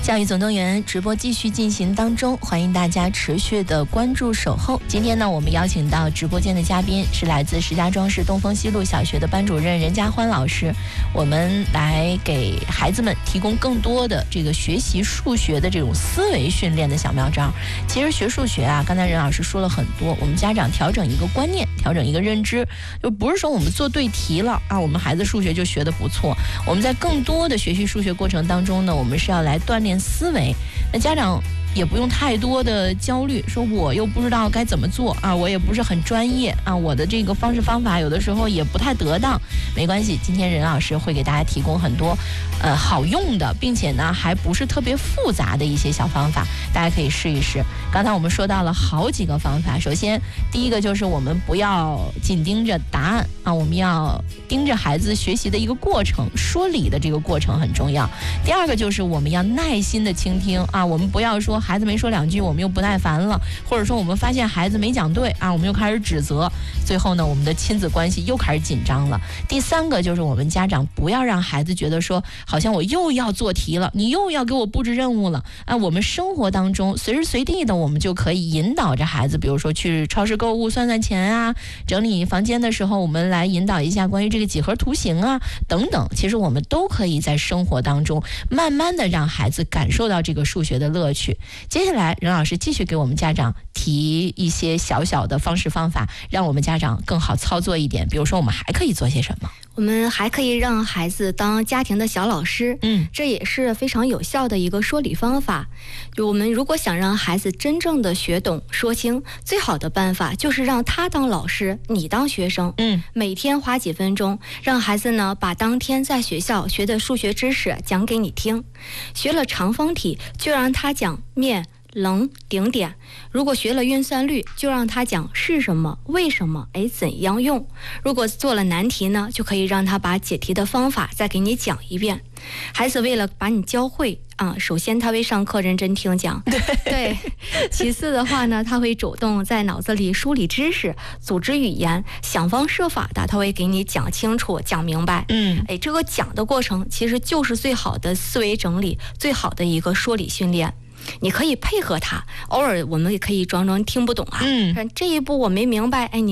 教育总动员直播继续进行当中，欢迎大家持续的关注守候。今天呢，我们邀请到直播间的嘉宾是来自石家庄市东风西路小学的班主任任家欢老师，我们来给孩子们提供更多的这个学习数学的这种思维训练的小妙招。其实学数学啊，刚才任老师说了很多，我们家长调整一个观念，调整一个认知，就不是说我们做对题了啊，我们孩子数学就学得不错。我们在更多的学习数学过程当中呢，我们是要来锻炼思维。那家长也不用太多的焦虑，说我又不知道该怎么做啊，我也不是很专业啊，我的这个方式方法有的时候也不太得当，没关系，今天任老师会给大家提供很多好用的，并且呢还不是特别复杂的一些小方法，大家可以试一试。刚才我们说到了好几个方法，首先第一个就是我们不要紧盯着答案啊，我们要盯着孩子学习的一个过程，说理的这个过程很重要。第二个就是我们要耐心的倾听啊，我们不要说孩子没说两句我们又不耐烦了，或者说我们发现孩子没讲对啊，我们又开始指责，最后呢我们的亲子关系又开始紧张了。第三个就是我们家长不要让孩子觉得说好像我又要做题了，你又要给我布置任务了啊，我们生活当中随时随地的我们就可以引导着孩子，比如说去超市购物算算钱啊，整理房间的时候我们来引导一下关于这个几何图形啊等等，其实我们都可以在生活当中慢慢的让孩子感受到这个数学的乐趣。接下来任老师继续给我们家长提一些小小的方式方法，让我们家长更好操作一点。比如说我们还可以做些什么？ 我们还可以让孩子当家庭的小老师，这也是非常有效的一个说理方法。就我们如果想让孩子真正的学懂说清，最好的办法就是让他当老师，你当学生。每天花几分钟，让孩子呢把当天在学校学的数学知识讲给你听。学了长方体，就让他讲面、棱、顶点。如果学了运算率，就让他讲是什么、为什么、怎样用。如果做了难题呢，就可以让他把解题的方法再给你讲一遍。孩子为了把你教会首先他会上课认真听讲，对。其次的话呢，他会主动在脑子里梳理知识，组织语言，想方设法的他会给你讲清楚、讲明白。这个讲的过程其实就是最好的思维整理，最好的一个说理训练。你可以配合他，偶尔我们也可以装装听不懂啊，这一步我没明白，你